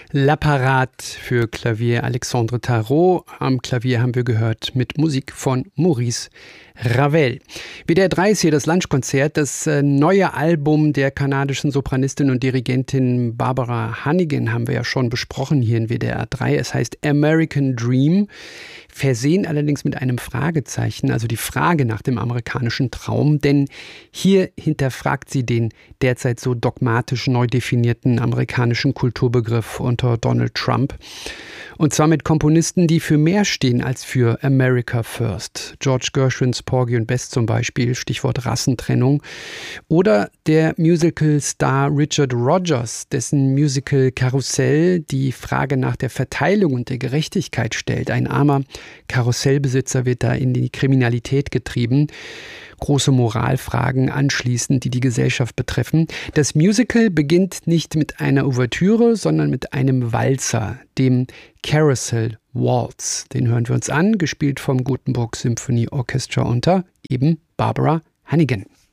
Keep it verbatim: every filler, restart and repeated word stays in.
L'Apparat für Klavier Alexandre Tarot. Am Klavier haben wir gehört mit Musik von Maurice Ravel. W D R drei ist hier das Lunchkonzert, das äh, neue Album der kanadischen Sopranistin und Dirigentin Barbara Hannigan haben wir ja schon besprochen hier in W D R drei. Es heißt American Dream, versehen allerdings mit einem Fragezeichen, also die Frage nach dem amerikanischen Traum, denn hier hinterfragt sie den derzeit so dogmatisch neu definierten amerikanischen Kulturbegriff unter Donald Trump. Und zwar mit Komponisten, die für mehr stehen als für America First. George Gershwins Porgy und Bess zum Beispiel, Stichwort Rassentrennung. Oder der Musical-Star Richard Rodgers, dessen Musical Karussell die Frage nach der Verteilung und der Gerechtigkeit stellt. Ein armer Karussellbesitzer wird da in die Kriminalität getrieben. Große Moralfragen anschließend, die die Gesellschaft betreffen. Das Musical beginnt nicht mit einer Ouvertüre, sondern mit einem Walzer, dem Carousel Waltz. Den hören wir uns an, gespielt vom Gutenberg Symphony Orchestra unter eben Barbara Hannigan.